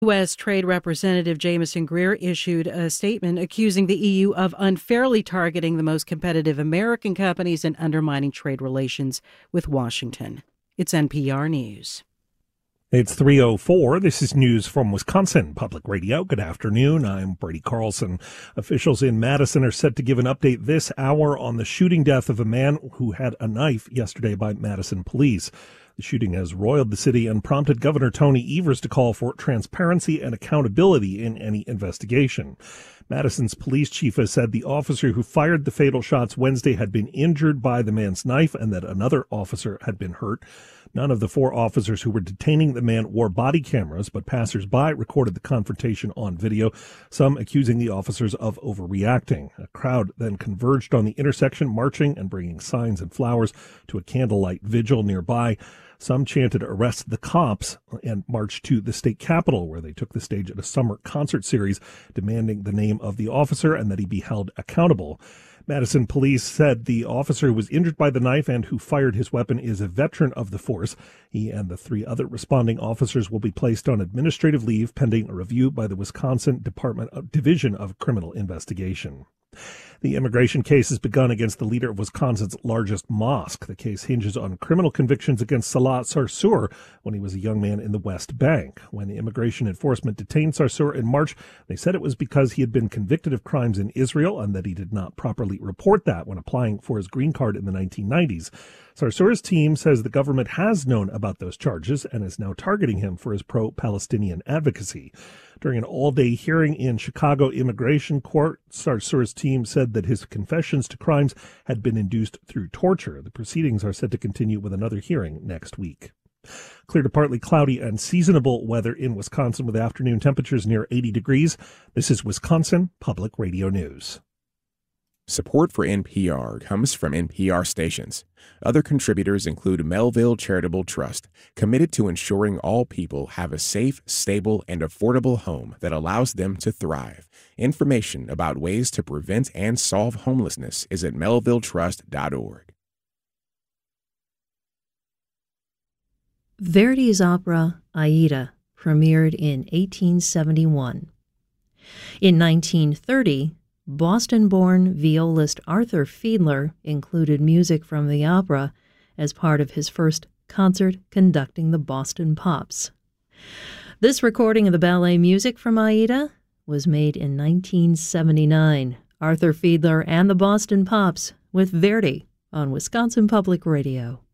U.S. Trade Representative Jameson Greer issued a statement accusing the EU of unfairly targeting the most competitive American companies and undermining trade relations with Washington. It's NPR News. It's 3:04. This is news from Wisconsin Public Radio. Good afternoon. I'm Brady Carlson. Officials in Madison are set to give an update this hour on the shooting death of a man who had a knife yesterday by Madison police. The shooting has roiled the city and prompted Governor Tony Evers to call for transparency and accountability in any investigation. Madison's police chief has said the officer who fired the fatal shots Wednesday had been injured by the man's knife and that another officer had been hurt. None of the four officers who were detaining the man wore body cameras, but passersby recorded the confrontation on video, some accusing the officers of overreacting. A crowd then converged on the intersection, marching and bringing signs and flowers to a candlelight vigil nearby. Some chanted "Arrest the cops" and marched to the state capitol, where they took the stage at a summer concert series demanding the name of the officer and that he be held accountable. Madison police said the officer who was injured by the knife and who fired his weapon is a veteran of the force. He and the three other responding officers will be placed on administrative leave pending a review by the Wisconsin Division of Criminal Investigation. The immigration case has begun against the leader of Wisconsin's largest mosque. The case hinges on criminal convictions against Salah Sarsour when he was a young man in the West Bank. When immigration enforcement detained Sarsour in March, they said it was because he had been convicted of crimes in Israel and that he did not properly report that when applying for his green card in the 1990s. Sarsour's team says the government has known about those charges and is now targeting him for his pro-Palestinian advocacy. During an all-day hearing in Chicago immigration court, Sarsour's team said that his confessions to crimes had been induced through torture. The proceedings are set to continue with another hearing next week. Clear to partly cloudy and seasonable weather in Wisconsin with afternoon temperatures near 80 degrees. This is Wisconsin Public Radio News. Support for NPR comes from NPR stations. Other contributors include Melville Charitable Trust, committed to ensuring all people have a safe, stable, and affordable home that allows them to thrive. Information about ways to prevent and solve homelessness is at melvilletrust.org. Verdi's opera Aida premiered in 1871. In 1930, Boston-born violist Arthur Fiedler included music from the opera as part of his first concert conducting the Boston Pops. This recording of the ballet music from Aida was made in 1979. Arthur Fiedler and the Boston Pops with Verdi on Wisconsin Public Radio.